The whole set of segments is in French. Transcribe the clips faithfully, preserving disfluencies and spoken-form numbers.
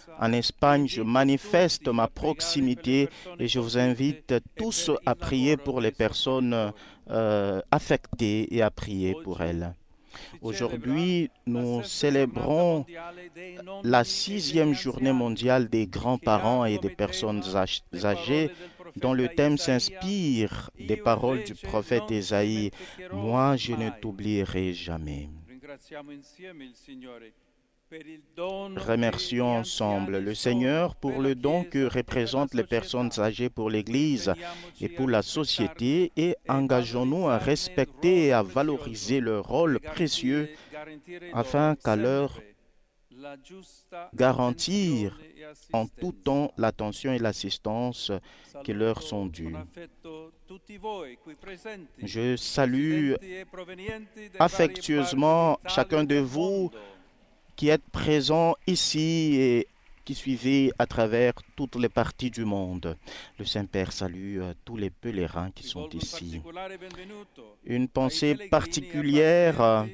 en Espagne, je manifeste ma proximité et je vous invite tous à prier pour les personnes euh, affectées et à prier pour elles. Aujourd'hui, nous célébrons la sixième journée mondiale des grands-parents et des personnes âgées dont le thème s'inspire des paroles du prophète Ésaïe. Moi, je ne t'oublierai jamais. Remercions ensemble le Seigneur pour le don que représentent les personnes âgées pour l'Église et pour la société et engageons-nous à respecter et à valoriser leur rôle précieux afin qu'à leur garantir en tout temps l'attention et l'assistance qui leur sont dues. Je salue affectueusement chacun de vous qui êtes présents ici et qui suivez à travers toutes les parties du monde. Le Saint-Père salue tous les pèlerins qui sont ici. Une pensée particulière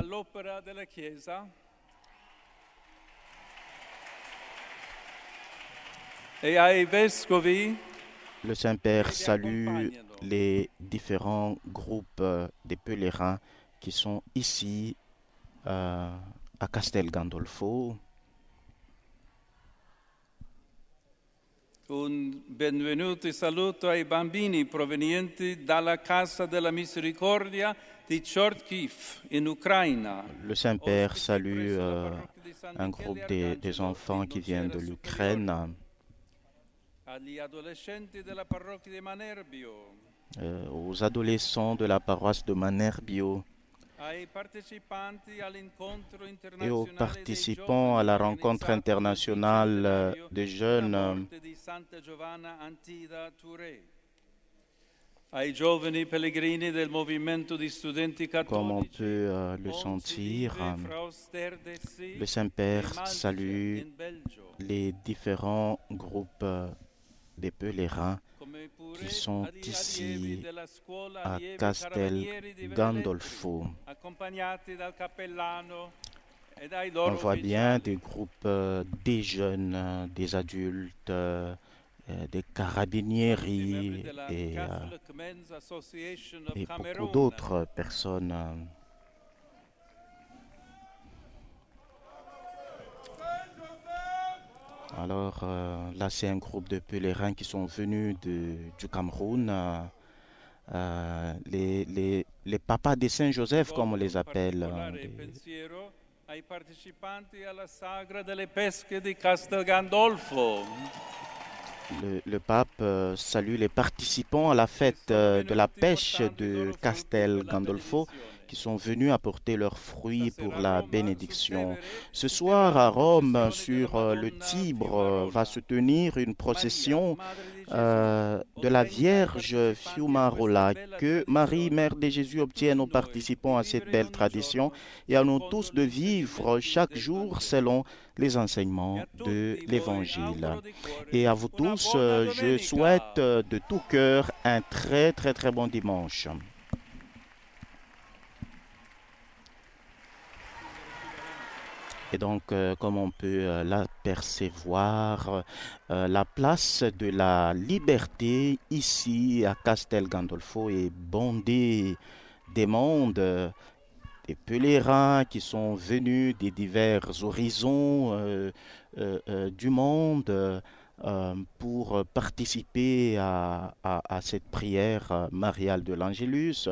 Le Saint-Père salue les différents groupes des pèlerins qui sont ici euh, a Castel Gandolfo. Un benvenuto e saluto ai bambini provenienti dalla Casa della Misericordia di Chortkiv in Ucraina. Le Saint-Père salue euh, un groupe des, des enfants qui viennent de l'Ukraine. Euh, aux adolescents de la paroisse de Manerbio. Et aux participants à la rencontre internationale des jeunes, comme on peut euh, le sentir, le Saint-Père salue les différents groupes des pèlerins qui sont ici à Castel Gandolfo. On voit bien des groupes, euh, des jeunes, euh, des adultes, euh, des carabinieri et, euh, et beaucoup d'autres personnes. Euh, Alors euh, là, c'est un groupe de pèlerins qui sont venus de, du Cameroun, euh, euh, les, les, les papas de Saint-Joseph, comme on les appelle. Euh, les... Le, le pape euh, salue les participants à la fête euh, de la pêche de Castel Gandolfo qui sont venus apporter leurs fruits pour la bénédiction. Ce soir à Rome, sur euh, le Tibre, euh, va se tenir une procession euh, de la Vierge Fiumarola. Que Marie, Mère de Jésus, obtienne aux participants à cette belle tradition et à nous tous de vivre chaque jour selon les enseignements de l'Évangile. Et à vous tous, euh, je souhaite euh, de tout cœur un très très très bon dimanche. Et donc, euh, comme on peut euh, l'apercevoir, euh, la place de la liberté ici à Castel Gandolfo est bondée des mondes, euh, des pèlerins qui sont venus des divers horizons euh, euh, euh, du monde euh, pour participer à, à, à cette prière mariale de l'Angélus.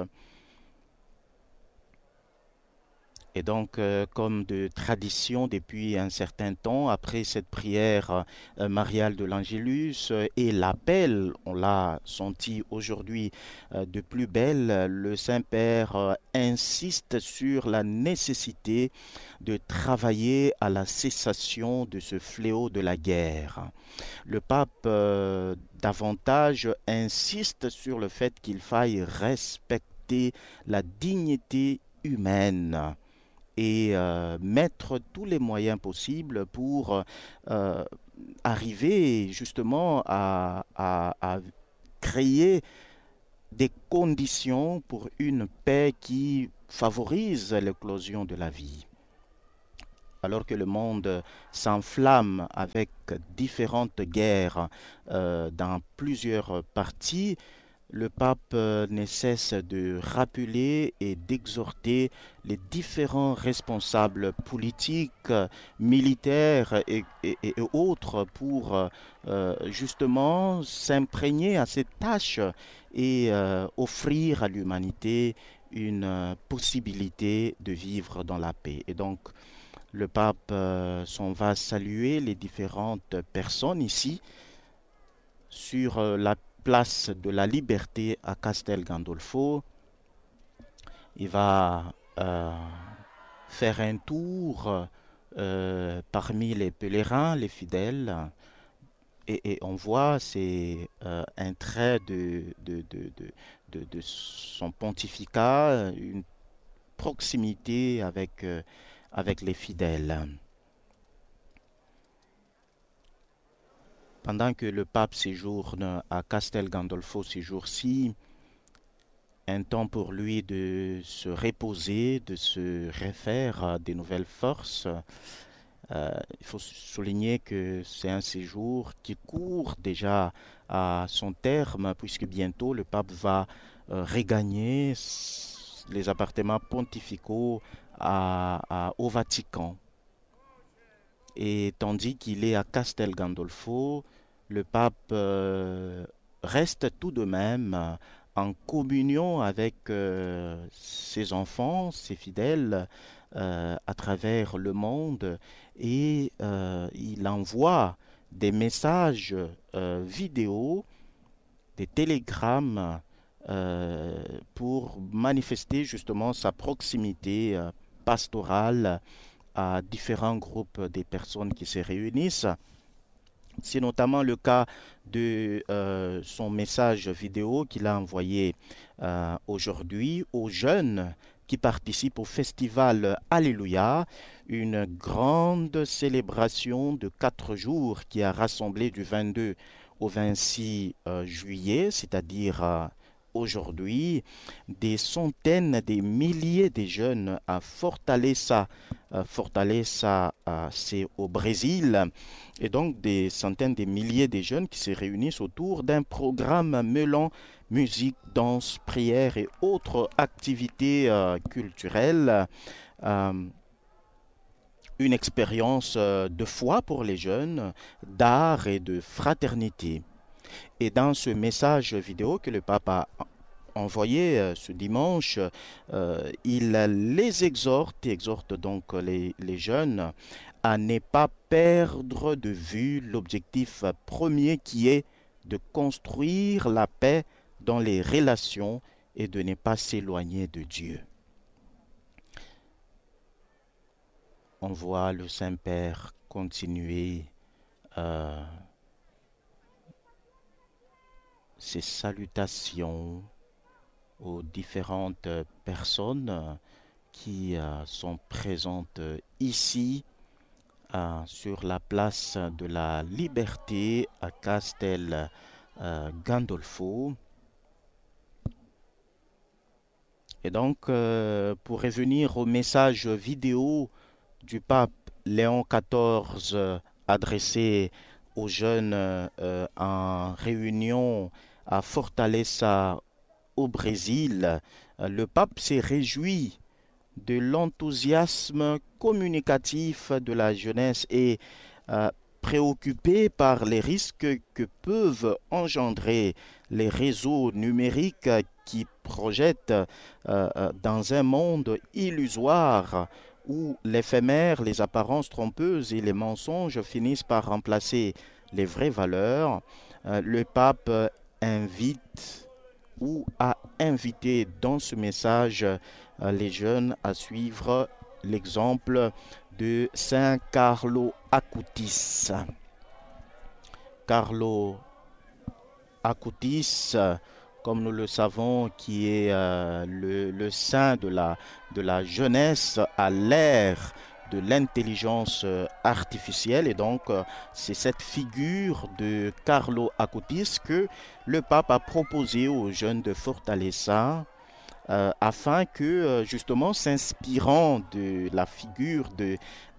Et donc, euh, comme de tradition depuis un certain temps, après cette prière euh, mariale de l'Angélus euh, et l'appel, on l'a senti aujourd'hui euh, de plus belle, le Saint-Père euh, insiste sur la nécessité de travailler à la cessation de ce fléau de la guerre. Le pape euh, davantage insiste sur le fait qu'il faille respecter la dignité humaine et euh, mettre tous les moyens possibles pour euh, arriver justement à, à, à créer des conditions pour une paix qui favorise l'éclosion de la vie. alors que le monde s'enflamme avec différentes guerres euh, dans plusieurs parties, le pape euh, ne cesse de rappeler et d'exhorter les différents responsables politiques, euh, militaires et, et- et autres pour euh, euh, justement s'imprégner à cette tâche et euh, offrir à l'humanité une euh, possibilité de vivre dans la paix. Et donc, le pape euh, s'en va saluer les différentes personnes ici sur euh, la place de la Liberté à Castel Gandolfo. Il va euh, faire un tour euh, parmi les pèlerins, les fidèles, et, et on voit c'est euh, un trait de, de, de, de, de, de son pontificat, une proximité avec, euh, avec les fidèles. Pendant que le pape séjourne à Castel Gandolfo ces jours-ci, un temps pour lui de se reposer, de se refaire à des nouvelles forces. Euh, il faut souligner que c'est un séjour qui court déjà à son terme, puisque bientôt le pape va euh, regagner s- les appartements pontificaux à- à- au Vatican. Et tandis qu'il est à Castel Gandolfo, le pape euh, reste tout de même euh, en communion avec euh, ses enfants, ses fidèles euh, à travers le monde et euh, il envoie des messages euh, vidéo, des télégrammes euh, pour manifester justement sa proximité euh, pastorale à différents groupes des personnes qui se réunissent. C'est notamment le cas de euh, son message vidéo qu'il a envoyé euh, aujourd'hui aux jeunes qui participent au festival Alléluia, une grande célébration de quatre jours qui a rassemblé du vingt-deux au vingt-six euh, juillet, c'est-à-dire euh, aujourd'hui, des centaines, des milliers de jeunes à Fortaleza. Euh, Fortaleza, euh, c'est au Brésil. Et donc des centaines de milliers de jeunes qui se réunissent autour d'un programme mêlant musique, danse, prière et autres activités euh, culturelles. Euh, une expérience euh, de foi pour les jeunes, d'art et de fraternité. Et dans ce message vidéo que le pape a envoyé euh, ce dimanche, euh, il les exhorte, exhorte donc les, les jeunes à ne pas perdre de vue l'objectif premier qui est de construire la paix dans les relations et de ne pas s'éloigner de Dieu. On voit le Saint-Père continuer euh, ses salutations aux différentes personnes qui euh, sont présentes ici euh, sur la place de la Liberté à Castel euh, Gandolfo. Et donc, euh, pour revenir au message vidéo du pape Léon quatorze euh, adressé aux jeunes euh, en réunion à Fortaleza au Brésil, euh, le pape s'est réjoui de l'enthousiasme communicatif de la jeunesse et euh, préoccupé par les risques que peuvent engendrer les réseaux numériques qui projettent euh, euh, dans un monde illusoire où l'éphémère, les apparences trompeuses et les mensonges finissent par remplacer les vraies valeurs. Euh, le pape invite ou a invité dans ce message euh, les jeunes à suivre l'exemple de Saint Carlo Acutis. Carlo Acutis, euh, comme nous le savons, qui est euh, le, le saint de la, de la jeunesse à l'ère de l'intelligence euh, artificielle. Et donc, euh, c'est cette figure de Carlo Acutis que le pape a proposé aux jeunes de Fortaleza euh, afin que, euh, justement, s'inspirant de la figure de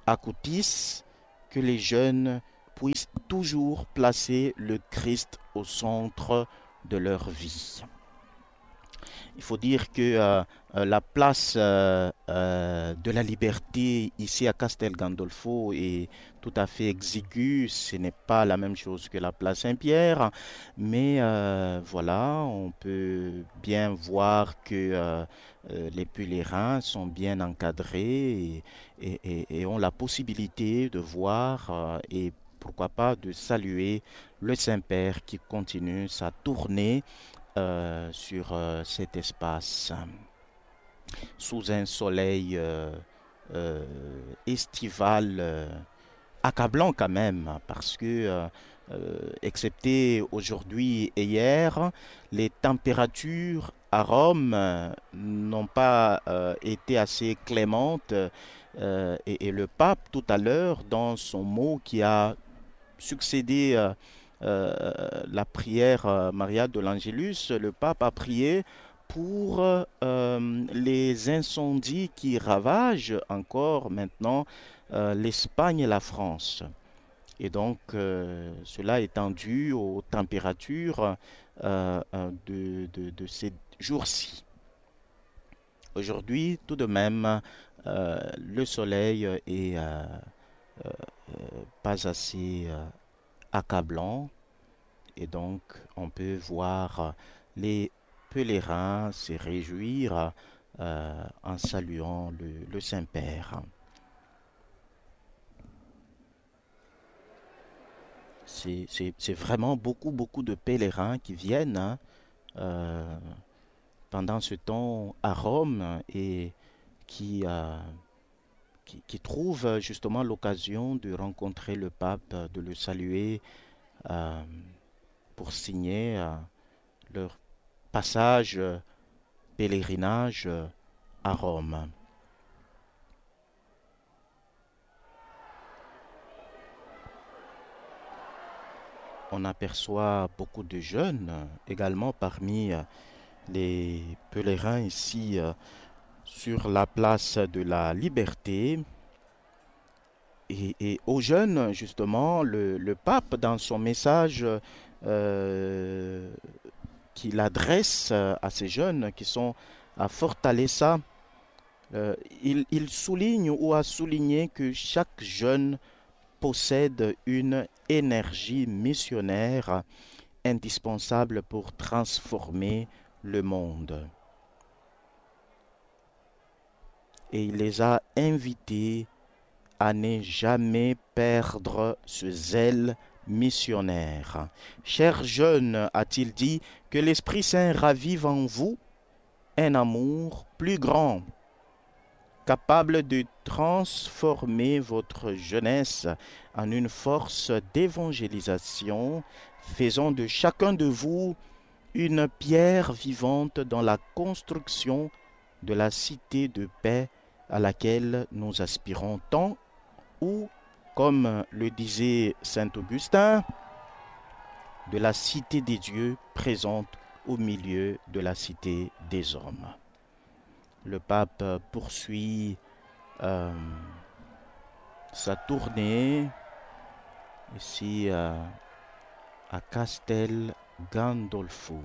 acoutisse que les jeunes puissent toujours placer le Christ au centre de leur vie. Il faut dire que euh, la place euh, euh, de la liberté ici à Castel Gandolfo est tout à fait exiguë. Ce n'est pas la même chose que la place Saint-Pierre, mais euh, voilà, on peut bien voir que euh, euh, les pèlerins sont bien encadrés et, et- et- et ont la possibilité de voir euh, et pourquoi pas de saluer le Saint-Père qui continue sa tournée euh, sur euh, cet espace sous un soleil euh, euh, estival euh, accablant quand même parce que euh, euh, excepté aujourd'hui et hier, les températures à Rome euh, n'ont pas euh, été assez clémentes euh, et, et le pape tout à l'heure dans son mot qui a succédé euh, euh, la prière euh, Maria de l'Angélus, le pape a prié pour euh, les incendies qui ravagent encore maintenant euh, l'Espagne et la France. Et donc, euh, cela étant dû aux températures euh, euh, de, de, de ces jours-ci. Aujourd'hui, tout de même, euh, le soleil est euh, euh, pas assez euh, accablant et donc on peut voir les pèlerins se réjouir euh, en saluant le, le Saint-Père. C'est, c'est- c'est vraiment beaucoup, beaucoup de pèlerins qui viennent hein, euh, pendant ce temps à Rome et qui, euh, qui, qui trouvent justement l'occasion de rencontrer le pape, de le saluer euh, pour signer euh, leur passage euh, pèlerinage euh, à Rome. On aperçoit beaucoup de jeunes euh, également parmi euh, les pèlerins ici euh, sur la place de la Liberté. Et, et aux jeunes, justement, le, le pape, dans son message euh, qu'il adresse euh, à ces jeunes qui sont à Fortaleza, euh, il, il souligne ou a souligné que chaque jeune possède une énergie missionnaire indispensable pour transformer le monde. Et il les a invités à ne jamais perdre ce zèle missionnaire. Chers jeunes, a-t-il dit, que l'Esprit Saint ravive en vous un amour plus grand, capable de transformer votre jeunesse en une force d'évangélisation, faisant de chacun de vous une pierre vivante dans la construction de la cité de paix à laquelle nous aspirons tant, ou, comme le disait saint Augustin, de la cité des dieux présente au milieu de la cité des hommes. Le pape poursuit euh, sa tournée ici euh, à Castel Gandolfo.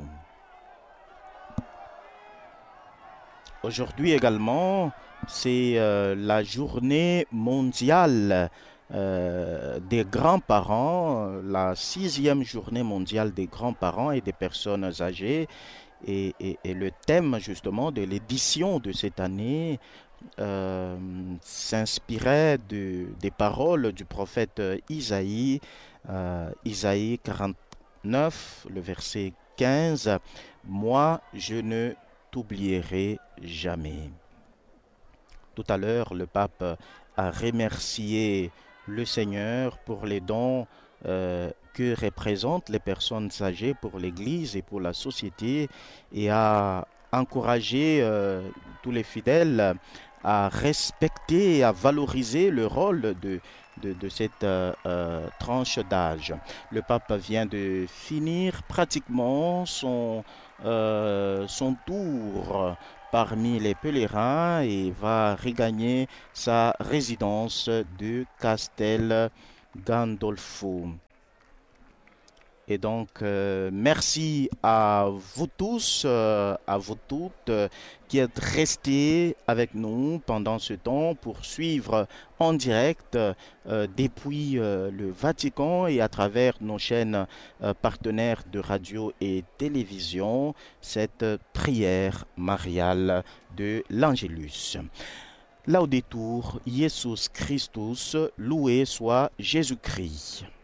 Aujourd'hui également, c'est euh, la journée mondiale euh, des grands-parents, la sixième journée mondiale des grands-parents et des personnes âgées. Et, et- et le thème justement de l'édition de cette année euh, s'inspirait de- des paroles du prophète Isaïe, euh, Isaïe quarante-neuf, le verset quinze. Moi, je ne t'oublierai jamais. Tout à l'heure, le pape a remercié le Seigneur pour les dons euh, que représentent les personnes âgées pour l'Église et pour la société et a encouragé euh, tous les fidèles à respecter et à valoriser le rôle de, de, de cette euh, euh, tranche d'âge. Le pape vient de finir pratiquement son, euh, son tour parmi les pèlerins et va regagner sa résidence de Castel Gandolfo. Et donc, euh, merci à vous tous, euh, à vous toutes, euh, qui êtes restés avec nous pendant ce temps pour suivre en direct euh, depuis euh, le Vatican et à travers nos chaînes euh, partenaires de radio et télévision, cette prière mariale de l'Angélus. Laudetur Jesus Christus, loué soit Jésus-Christ.